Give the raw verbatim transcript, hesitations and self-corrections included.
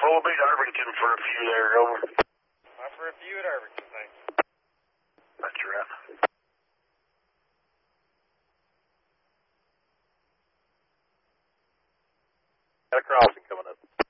we'll be to Irvington for a few there, over. Uh, for a few at Irvington, thanks. That's right. Got a crossing coming up.